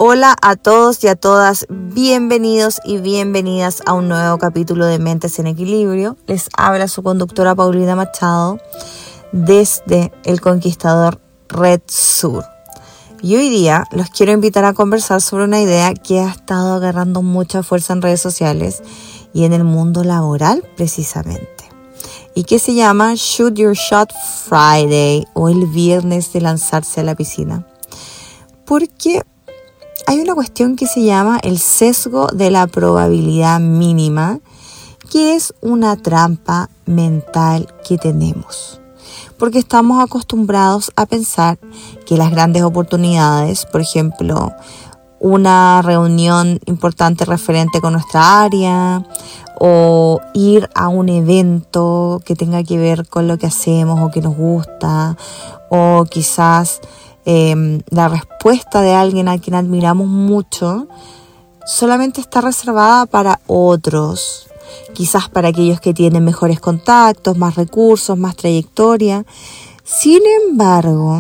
Hola a todos y a todas, bienvenidos y bienvenidas a un nuevo capítulo de Mentes en Equilibrio. Les habla su conductora Paulina Machado desde El Conquistador Red Sur. Y hoy día los quiero invitar a conversar sobre una idea que ha estado agarrando mucha fuerza en redes sociales y en el mundo laboral precisamente. Y que se llama Shoot Your Shot Friday o el viernes de lanzarse a la piscina. Porque hay una cuestión que se llama el sesgo de la probabilidad mínima, que es una trampa mental que tenemos. Porque estamos acostumbrados a pensar que las grandes oportunidades, por ejemplo, una reunión importante referente con nuestra área, o ir a un evento que tenga que ver con lo que hacemos o que nos gusta, o quizás la respuesta de alguien a quien admiramos mucho, solamente está reservada para otros, quizás para aquellos que tienen mejores contactos, más recursos, más trayectoria. Sin embargo,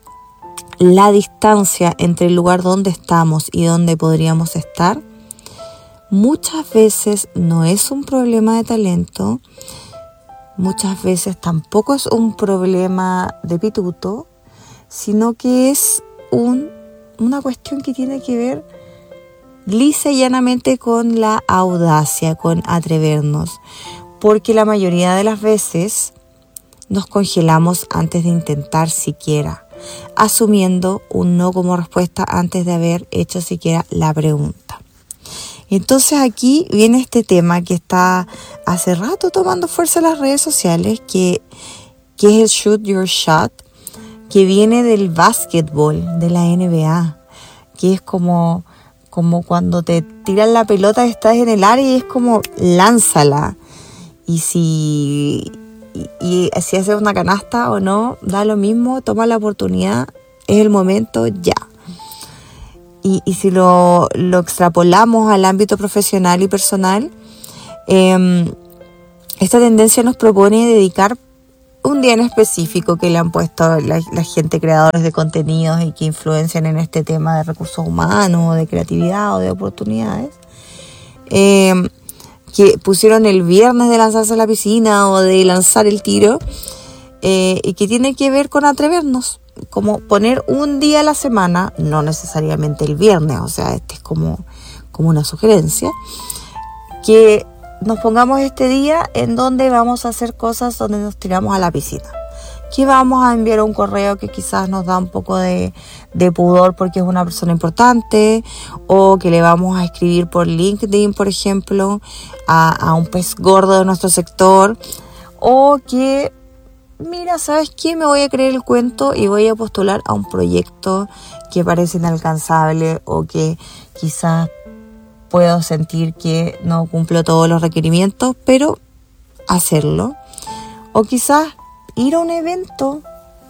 la distancia entre el lugar donde estamos y donde podríamos estar muchas veces no es un problema de talento, muchas veces tampoco es un problema de pituto, sino que es una cuestión que tiene que ver lisa y llanamente con la audacia, con atrevernos, porque la mayoría de las veces nos congelamos antes de intentar siquiera, asumiendo un no como respuesta antes de haber hecho siquiera la pregunta. Entonces aquí viene este tema que está hace rato tomando fuerza en las redes sociales, que es el Shoot Your Shot, que viene del básquetbol, de la NBA, que es como cuando te tiran la pelota y estás en el área y es como lánzala. Y si haces una canasta o no, da lo mismo, toma la oportunidad, es el momento ya. Y si lo extrapolamos al ámbito profesional y personal, esta tendencia nos propone dedicar un día en específico que le han puesto la gente, creadores de contenidos y que influencian en este tema de recursos humanos, de creatividad o de oportunidades, que pusieron el viernes de lanzarse a la piscina o de lanzar el tiro, y que tiene que ver con atrevernos, como poner un día a la semana, no necesariamente el viernes, o sea, este es como una sugerencia, que nos pongamos este día en donde vamos a hacer cosas donde nos tiramos a la piscina. Que vamos a enviar un correo que quizás nos da un poco de pudor porque es una persona importante, o que le vamos a escribir por LinkedIn, por ejemplo, a un pez gordo de nuestro sector, o que, mira, ¿sabes qué? Me voy a creer el cuento y voy a postular a un proyecto que parece inalcanzable o que quizás puedo sentir que no cumplo todos los requerimientos, pero hacerlo. O quizás ir a un evento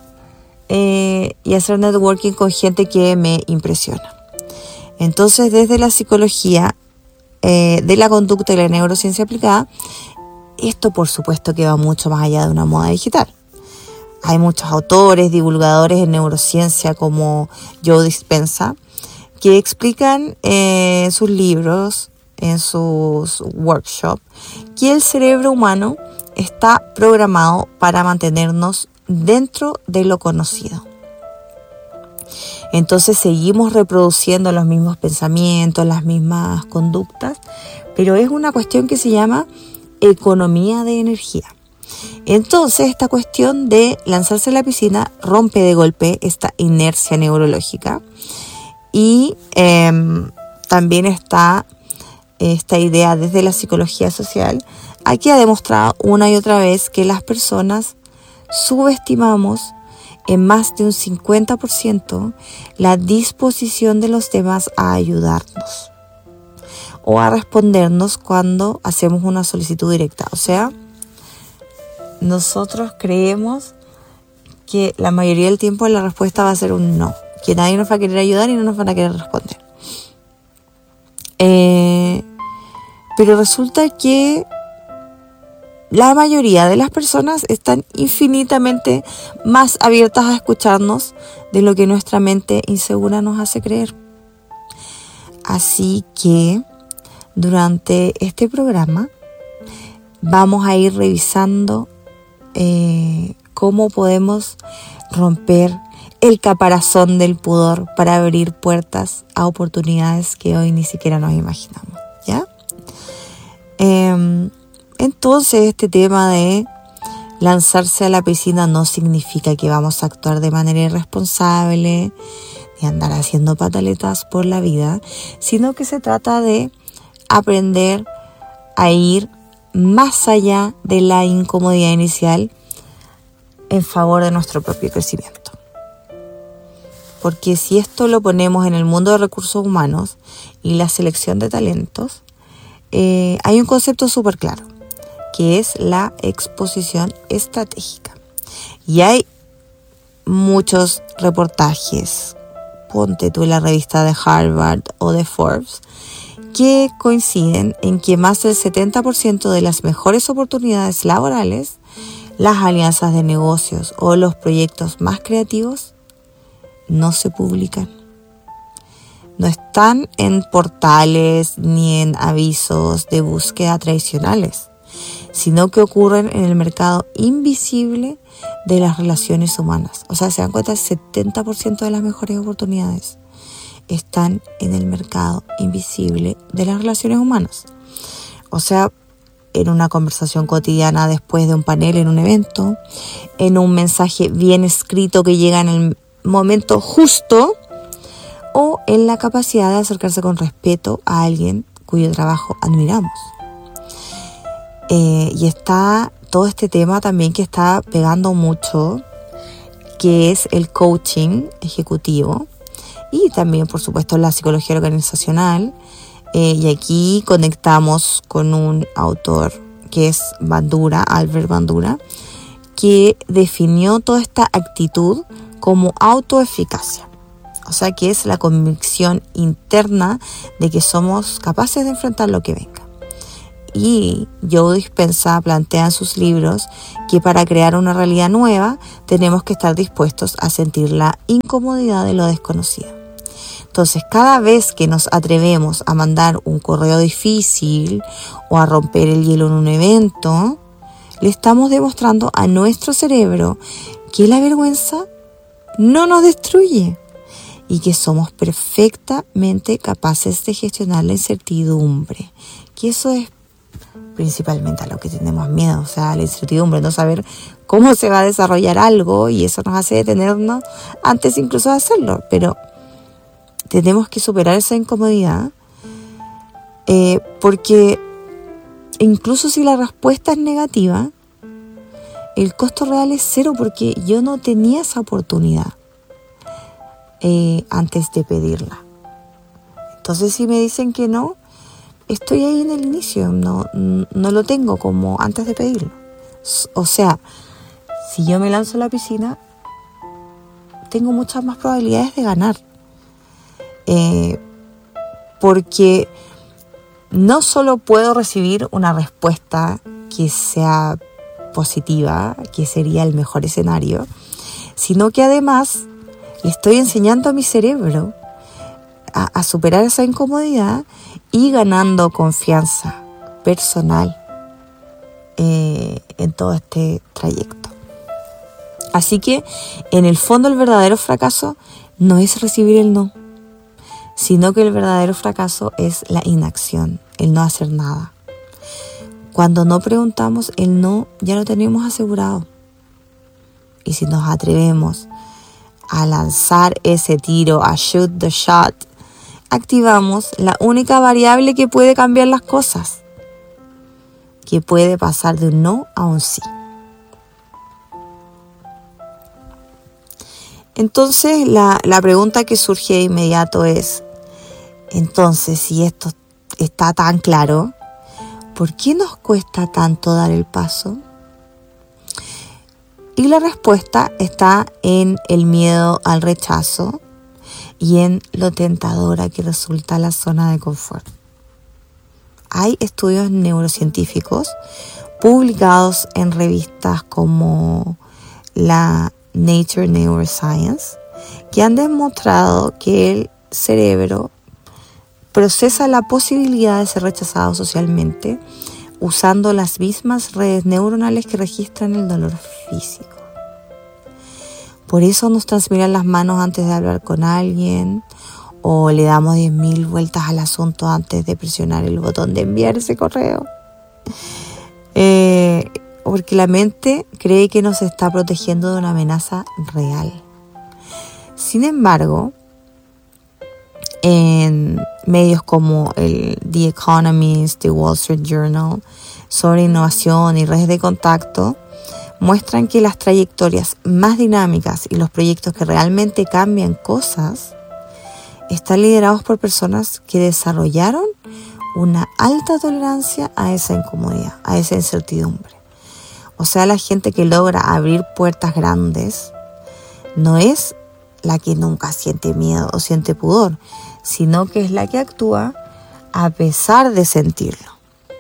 y hacer networking con gente que me impresiona. Entonces, desde la psicología de la conducta y la neurociencia aplicada, esto por supuesto que va mucho más allá de una moda digital. Hay muchos autores, divulgadores en neurociencia como Joe Dispenza, que explican en sus libros, en sus workshops, que el cerebro humano está programado para mantenernos dentro de lo conocido. Entonces seguimos reproduciendo los mismos pensamientos, las mismas conductas, pero es una cuestión que se llama economía de energía. Entonces esta cuestión de lanzarse a la piscina rompe de golpe esta inercia neurológica. Y también está esta idea desde la psicología social. Aquí ha demostrado una y otra vez que las personas subestimamos en más de un 50% la disposición de los demás a ayudarnos o a respondernos cuando hacemos una solicitud directa. O sea, nosotros creemos que la mayoría del tiempo la respuesta va a ser un no, que nadie nos va a querer ayudar y no nos van a querer responder. Pero resulta que la mayoría de las personas están infinitamente más abiertas a escucharnos de lo que nuestra mente insegura nos hace creer. Así que durante este programa vamos a ir revisando cómo podemos romper el caparazón del pudor para abrir puertas a oportunidades que hoy ni siquiera nos imaginamos, ¿ya? Entonces, este tema de lanzarse a la piscina no significa que vamos a actuar de manera irresponsable ni andar haciendo pataletas por la vida, sino que se trata de aprender a ir más allá de la incomodidad inicial en favor de nuestro propio crecimiento. Porque si esto lo ponemos en el mundo de recursos humanos y la selección de talentos, hay un concepto súper claro, que es la exposición estratégica. Y hay muchos reportajes, ponte tú en la revista de Harvard o de Forbes, que coinciden en que más del 70% de las mejores oportunidades laborales, las alianzas de negocios o los proyectos más creativos no se publican. No están en portales ni en avisos de búsqueda tradicionales, sino que ocurren en el mercado invisible de las relaciones humanas. O sea, se dan cuenta, el 70% de las mejores oportunidades están en el mercado invisible de las relaciones humanas. O sea, en una conversación cotidiana después de un panel en un evento, en un mensaje bien escrito que llega en el momento justo, o en la capacidad de acercarse con respeto a alguien cuyo trabajo admiramos. Y está todo este tema también que está pegando mucho, que es el coaching ejecutivo y también, por supuesto, la psicología organizacional. Y aquí conectamos con un autor que es Bandura, Albert Bandura, que definió toda esta actitud como autoeficacia. O sea, que es la convicción interna de que somos capaces de enfrentar lo que venga. Y Joe Dispenza plantea en sus libros que para crear una realidad nueva tenemos que estar dispuestos a sentir la incomodidad de lo desconocido. Entonces, cada vez que nos atrevemos a mandar un correo difícil o a romper el hielo en un evento, le estamos demostrando a nuestro cerebro que la vergüenza no nos destruye y que somos perfectamente capaces de gestionar la incertidumbre, que eso es principalmente a lo que tenemos miedo, o sea, la incertidumbre, no saber cómo se va a desarrollar algo, y eso nos hace detenernos antes incluso de hacerlo, pero tenemos que superar esa incomodidad, porque incluso si la respuesta es negativa, el costo real es cero, porque yo no tenía esa oportunidad antes de pedirla. Entonces, si me dicen que no, estoy ahí en el inicio, no lo tengo como antes de pedirlo. O sea, si yo me lanzo a la piscina, tengo muchas más probabilidades de ganar. Porque no solo puedo recibir una respuesta que sea positiva, que sería el mejor escenario, sino que además le estoy enseñando a mi cerebro a superar esa incomodidad y ganando confianza personal en todo este trayecto. Así que, en el fondo, el verdadero fracaso no es recibir el no, sino que el verdadero fracaso es la inacción, el no hacer nada. Cuando no preguntamos, el no ya lo tenemos asegurado. Y si nos atrevemos a lanzar ese tiro, a shoot the shot, activamos la única variable que puede cambiar las cosas, que puede pasar de un no a un sí. Entonces, la pregunta que surge de inmediato es, entonces, si esto está tan claro, ¿por qué nos cuesta tanto dar el paso? Y la respuesta está en el miedo al rechazo y en lo tentadora que resulta la zona de confort. Hay estudios neurocientíficos publicados en revistas como la Nature Neuroscience que han demostrado que el cerebro procesa la posibilidad de ser rechazado socialmente usando las mismas redes neuronales que registran el dolor físico. Por eso nos transpiran las manos antes de hablar con alguien, o le damos 10.000 vueltas al asunto antes de presionar el botón de enviar ese correo. Porque la mente cree que nos está protegiendo de una amenaza real. Sin embargo, en medios como The Economist, The Wall Street Journal, sobre innovación y redes de contacto, muestran que las trayectorias más dinámicas y los proyectos que realmente cambian cosas están liderados por personas que desarrollaron una alta tolerancia a esa incomodidad, a esa incertidumbre. O sea, la gente que logra abrir puertas grandes no es la que nunca siente miedo o siente pudor, sino que es la que actúa a pesar de sentirlo.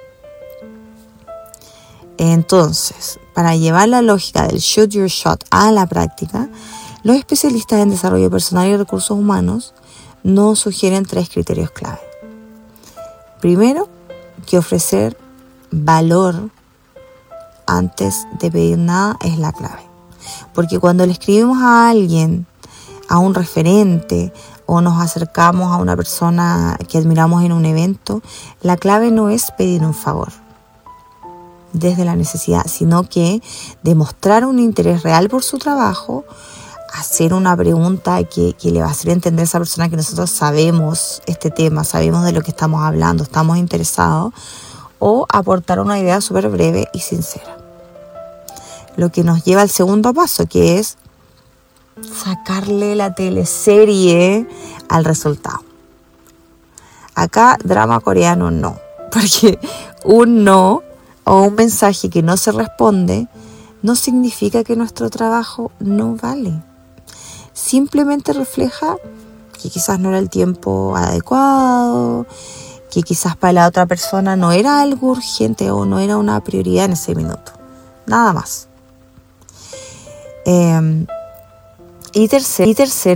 Entonces, para llevar la lógica del shoot your shot a la práctica, los especialistas en desarrollo personal y recursos humanos nos sugieren 3 criterios clave. Primero, que ofrecer valor antes de pedir nada es la clave. Porque cuando le escribimos a alguien, a un referente, o nos acercamos a una persona que admiramos en un evento, la clave no es pedir un favor desde la necesidad, sino que demostrar un interés real por su trabajo, hacer una pregunta que le va a hacer entender a esa persona que nosotros sabemos este tema, sabemos de lo que estamos hablando, estamos interesados, o aportar una idea súper breve y sincera. Lo que nos lleva al segundo paso, que es sacarle la teleserie al resultado. Acá, drama coreano no, porque un no o un mensaje que no se responde no significa que nuestro trabajo no vale. Simplemente refleja que quizás no era el tiempo adecuado, que quizás para la otra persona no era algo urgente o no era una prioridad en ese minuto. Nada más. Y tercero,